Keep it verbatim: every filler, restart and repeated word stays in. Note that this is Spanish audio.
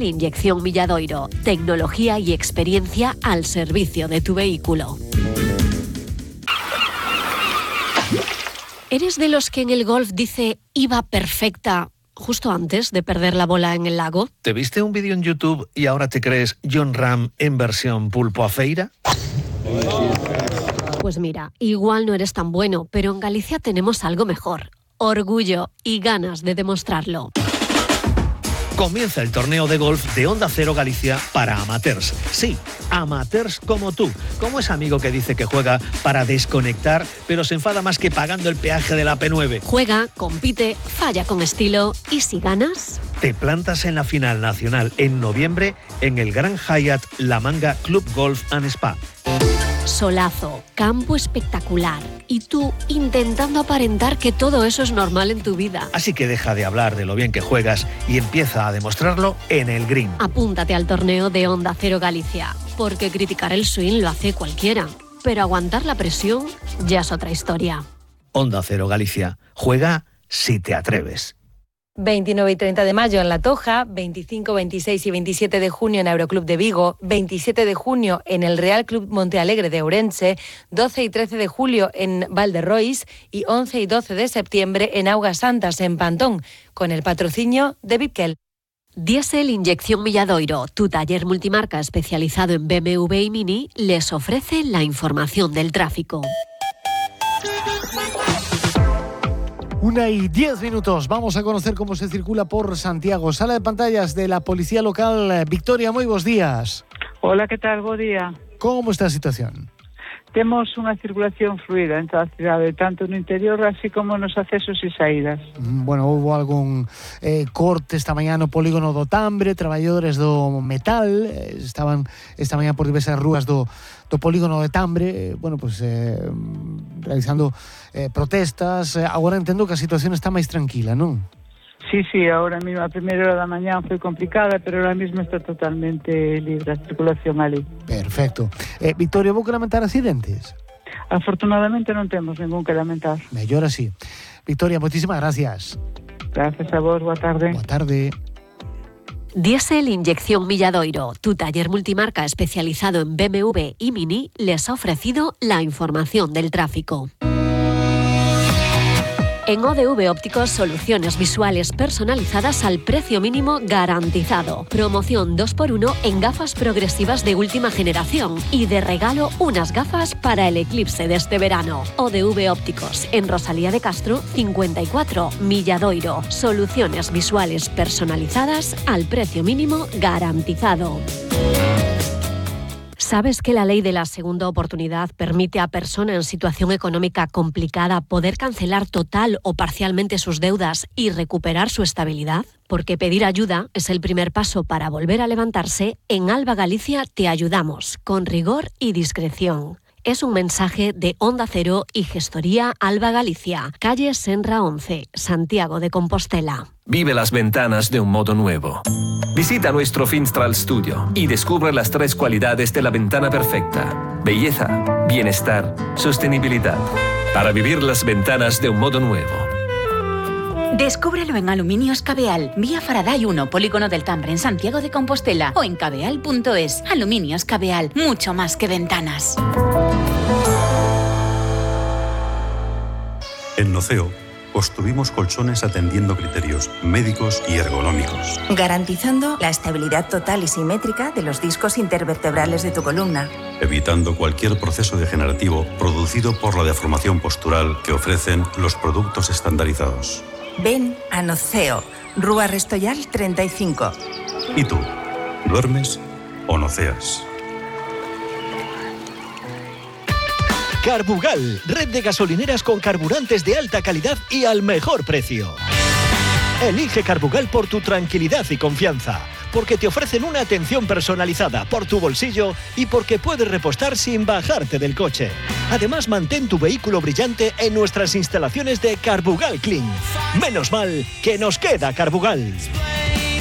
Diésel Inyección Milladoiro. Tecnología y experiencia al servicio de tu vehículo. ¿Eres de los que en el golf dice iba perfecta justo antes de perder la bola en el lago? ¿Te viste un vídeo en YouTube y ahora te crees Jon Rahm en versión pulpo a feira? Pues mira, igual no eres tan bueno, pero en Galicia tenemos algo mejor. Orgullo y ganas de demostrarlo. Comienza el torneo de golf de Onda Cero Galicia para amateurs. Sí, amateurs como tú, como ese amigo que dice que juega para desconectar, pero se enfada más que pagando el peaje de la P nueve. Juega, compite, falla con estilo y si ganas... Te plantas en la final nacional en noviembre en el Gran Hyatt La Manga Club Golf and Spa. Solazo, campo espectacular y tú intentando aparentar que todo eso es normal en tu vida. Así que deja de hablar de lo bien que juegas y empieza a demostrarlo en el green. Apúntate al torneo de Onda Cero Galicia, porque criticar el swing lo hace cualquiera, pero aguantar la presión ya es otra historia. Onda Cero Galicia, juega si te atreves. veintinueve y treinta de mayo en La Toja, veinticinco, veintiséis y veintisiete de junio en Aeroclub de Vigo, veintisiete de junio en el Real Club Montealegre de Ourense, doce y trece de julio en Valderrois y once y doce de septiembre en Augas Santas, en Pantón, con el patrocinio de Vipkel. Diésel Inyección Milladoiro, tu taller multimarca especializado en B M W y Mini, les ofrece la información del tráfico. Una y diez minutos. Vamos a conocer cómo se circula por Santiago. Sala de pantallas de la Policía Local. Victoria, moi bos días. Hola, que tal? Bo día. Como está a situación? Temos unha circulación fluida en toda a cidade, tanto no interior así como nos accesos e saídas. Bueno, houve algún eh, corte esta mañá no polígono do Tambre, traballadores do metal eh, estaban esta mañá por diversas rúas do, do polígono de Tambre, eh, bueno, pues eh, realizando eh, protestas. Eh, agora entendo que a situación está máis tranquila, non? Sí, sí, ahora mismo a primeira hora da mañá foi complicada, pero ahora mismo está totalmente libre a circulación ali. Perfecto. Eh, Victoria, vou que lamentar accidentes? Afortunadamente non temos ningún que lamentar. Mellor así. Victoria, moitísimas gracias. Gracias a vos, boa tarde. Boa tarde. Diésel Inyección Milladoiro, tu taller multimarca especializado en B M W y Mini, les ha ofrecido la información del tráfico. En O D V Ópticos, soluciones visuales personalizadas al precio mínimo garantizado. Promoción dos por uno en gafas progresivas de última generación y de regalo unas gafas para el eclipse de este verano. O D V Ópticos, en Rosalía de Castro, cincuenta y cuatro, Milladoiro. Soluciones visuales personalizadas al precio mínimo garantizado. ¿Sabes que la ley de la segunda oportunidad permite a persona en situación económica complicada poder cancelar total o parcialmente sus deudas y recuperar su estabilidad? Porque pedir ayuda es el primer paso para volver a levantarse. En Alba Galicia te ayudamos, con rigor y discreción. Es un mensaje de Onda Cero y Gestoría Alba Galicia, calle Senra once, Santiago de Compostela. Vive las ventanas de un modo nuevo. Visita nuestro Finstral Studio y descubre las tres cualidades de la ventana perfecta: belleza, bienestar, sostenibilidad. Para vivir las ventanas de un modo nuevo. Descúbrelo en Aluminios Cabeal, vía Faraday uno, Polígono del Tambre, en Santiago de Compostela, o en cabeal punto es. Aluminios Cabeal, mucho más que ventanas. En Noceo construimos colchones atendiendo criterios médicos y ergonómicos, garantizando la estabilidad total y simétrica de los discos intervertebrales de tu columna, evitando cualquier proceso degenerativo producido por la deformación postural que ofrecen los productos estandarizados. Ven a Noceo, Rúa Restoyal treinta y cinco. ¿Y tú? ¿Duermes o noceas? Carbugal, red de gasolineras con carburantes de alta calidad y al mejor precio. Elige Carbugal por tu tranquilidad y confianza, porque te ofrecen una atención personalizada por tu bolsillo y porque puedes repostar sin bajarte del coche. Además, mantén tu vehículo brillante en nuestras instalaciones de Carbugal Clean. Menos mal que nos queda Carbugal.